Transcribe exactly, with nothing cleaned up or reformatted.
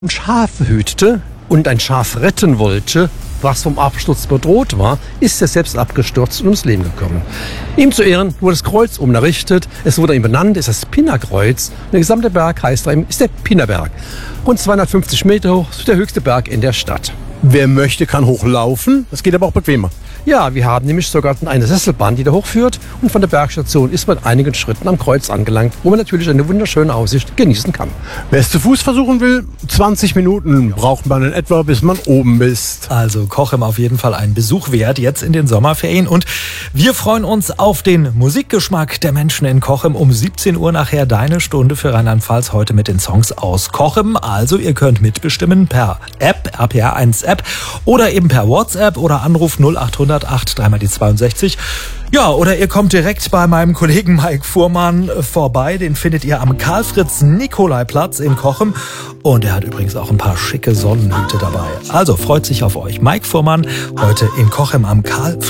ein Schaf hütete und ein Schaf retten wollte, was vom Absturz bedroht war, ist er selbst abgestürzt und ums Leben gekommen. Ihm zu Ehren wurde das Kreuz oben errichtet, es wurde ihm benannt, es ist das Pinnerkreuz und der gesamte Berg heißt er, ist der Pinnerberg. Rund zweihundertfünfzig Meter hoch, ist der höchste Berg in der Stadt. Wer möchte, kann hochlaufen, das geht aber auch bequemer. Ja, wir haben nämlich sogar eine Sesselbahn, die da hochführt und von der Bergstation ist man in einigen Schritten am Kreuz angelangt, wo man natürlich eine wunderschöne Aussicht genießen kann. Wer es zu Fuß versuchen will, zwanzig Minuten braucht man in etwa, bis man oben ist. Also Cochem auf jeden Fall ein Besuch wert, jetzt in den Sommerferien. Und wir freuen uns auf den Musikgeschmack der Menschen in Cochem. Um siebzehn Uhr nachher deine Stunde für Rheinland-Pfalz heute mit den Songs aus Cochem. Also ihr könnt mitbestimmen per App, R P R eins App oder eben per WhatsApp oder Anruf null achthundert acht drei mal die zweiundsechzig. Ja, oder ihr kommt direkt bei meinem Kollegen Mike Fuhrmann vorbei. Den findet ihr am Karl-Fritz-Nikolai-Platz in Cochem. Und er hat übrigens auch ein paar schicke Sonnenhüte dabei. Also freut sich auf euch. Mike Fuhrmann heute in Cochem am Karl-Fritz